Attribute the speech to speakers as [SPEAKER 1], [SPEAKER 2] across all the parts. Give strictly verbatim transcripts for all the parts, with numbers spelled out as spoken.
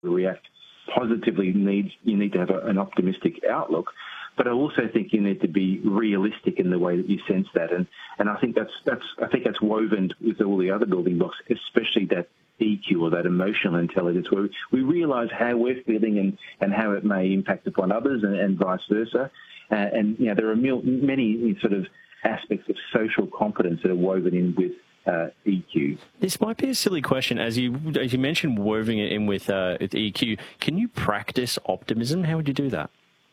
[SPEAKER 1] react positively, needs you need to have a, an optimistic outlook. But I also think you need to be realistic in the way that you sense that, and and I think that's that's I think that's woven with all the other building blocks, especially that E Q, or that emotional intelligence, where we realise how we're feeling and, and how it may impact upon others, and, and vice versa. Uh, and you know, there are mil- many sort of aspects of social competence that are woven in with uh, E Q.
[SPEAKER 2] This might be a silly question, as you as you mentioned, woven it in with, uh, with E Q. Can you practice optimism? How would you do that?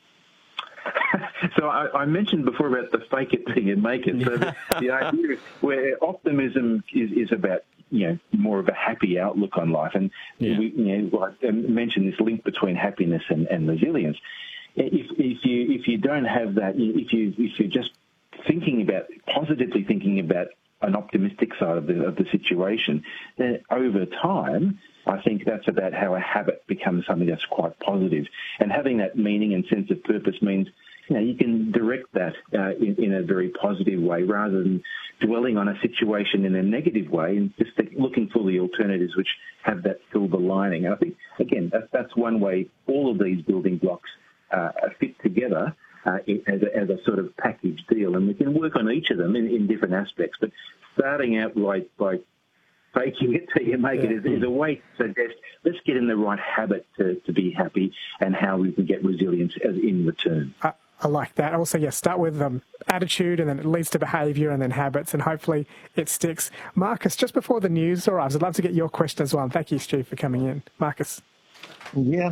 [SPEAKER 1] So I, I mentioned before about the fake it till you make it. So the, the idea is where optimism is, is about, you know, more of a happy outlook on life. And yeah. we, you know, like I mentioned this link between happiness and, and resilience. If, if you if you don't have that, if you if you're just thinking about positively thinking about an optimistic side of the of the situation, then over time, I think that's about how a habit becomes something that's quite positive. And having that meaning and sense of purpose means, you know, you can direct that uh, in, in a very positive way rather than dwelling on a situation in a negative way, and just looking for the alternatives which have that silver lining. And I think, again, that's, that's one way all of these building blocks uh, fit together uh, as, a, as a sort of package deal. And we can work on each of them in, in different aspects. But starting out right by faking it till you make yeah. it is, is a way to suggest, let's get in the right habit to, to be happy, and how we can get resilience as in return.
[SPEAKER 3] Uh, I like that. Also, yeah, start with um, attitude, and then it leads to behaviour, and then habits, and hopefully it sticks. Marcus, just before the news arrives, I'd love to get your question as well. And thank you, Stu, for coming in. Marcus.
[SPEAKER 4] Yeah.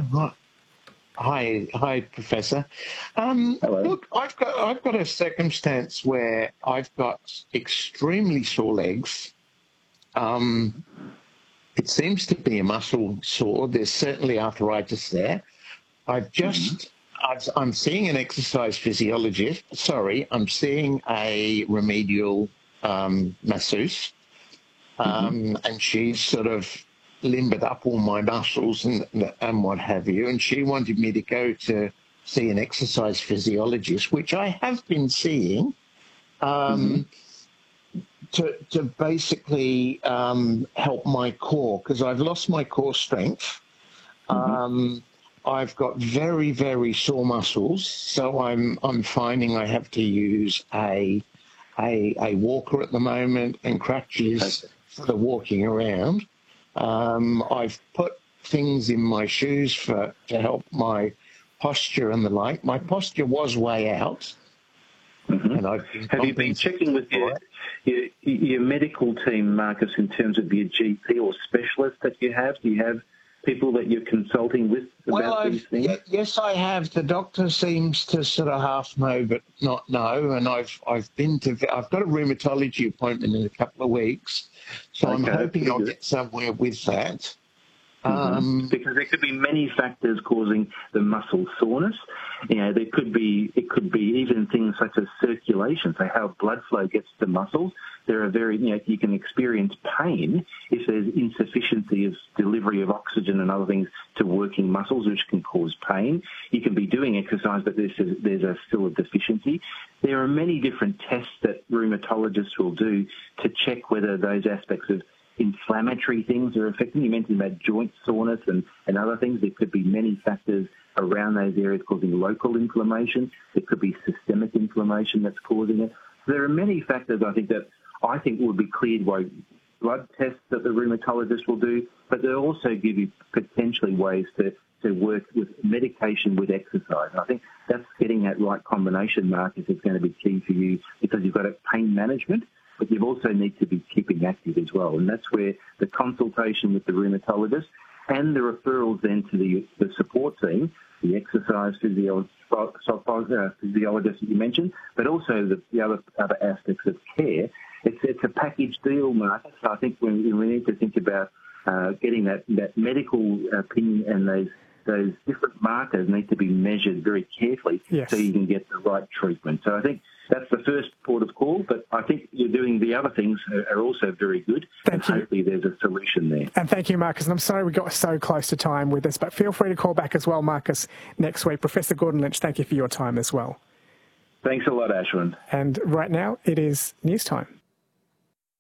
[SPEAKER 4] Hi, hi, Professor. Um,
[SPEAKER 1] Hello.
[SPEAKER 4] Look, I've got I've got a circumstance where I've got extremely sore legs. Um, it seems to be a muscle sore. There's certainly arthritis there. I've just. Mm-hmm. I've, I'm seeing an exercise physiologist. Sorry, I'm seeing a remedial um, masseuse, um, mm-hmm. and she's sort of limbered up all my muscles and and what have you. And she wanted me to go to see an exercise physiologist, which I have been seeing, um, mm-hmm. to to basically um, help my core, because I've lost my core strength. Mm-hmm. Um, I've got very, very sore muscles, so I'm I'm finding I have to use a a, a walker at the moment and crutches for the walking around. Um, I've put things in my shoes for to help my posture and the like. My posture was way out.
[SPEAKER 1] Mm-hmm. And I've have you been checking with your, your your medical team, Marcus, in terms of your G P or specialist that you have? Do you have people that you're consulting with about
[SPEAKER 4] well,
[SPEAKER 1] these things?
[SPEAKER 4] Y- yes, I have. The doctor seems to sort of half know but not know, and I've I've been to I've got a rheumatology appointment in a couple of weeks, so okay, I'm hoping I'll get somewhere with that.
[SPEAKER 1] Mm-hmm. Um, because there could be many factors causing the muscle soreness. You know, there could be it could be even things such as circulation, so how blood flow gets to muscles. There are very, you know, you can experience pain if there's insufficiency of delivery of oxygen and other things to working muscles, which can cause pain. You can be doing exercise, but there's a, there's a still a deficiency. There are many different tests that rheumatologists will do to check whether those aspects of inflammatory things are affecting. You mentioned about joint soreness and, and other things. There could be many factors around those areas causing local inflammation. There could be systemic inflammation that's causing it. So there are many factors, I think, that I think would be cleared by blood tests that the rheumatologist will do, but they'll also give you potentially ways to, to work with medication with exercise. And I think that's getting that right combination, Marcus, is going to be key for you, because you've got a pain management, but you also need to be keeping active as well. And that's where the consultation with the rheumatologist and the referrals then to the, the support team, the exercise physio- uh, physiologist that you mentioned, but also the, the other other aspects of care. It's it's a package deal, Marcus. So I think we, we need to think about uh, getting that, that medical opinion, and those those different markers need to be measured very carefully, yes, so you can get the right treatment. So I think that's the first port of call, but I think you're doing the other things are also very good.
[SPEAKER 3] Thank
[SPEAKER 1] and
[SPEAKER 3] you.
[SPEAKER 1] Hopefully there's a solution there.
[SPEAKER 3] And thank you, Marcus. And I'm sorry we got so close to time with this, but feel free to call back as well, Marcus, next week. Professor Gordon Lynch, thank you for your time as well.
[SPEAKER 1] Thanks a lot, Ashwin.
[SPEAKER 3] And right now it is news time.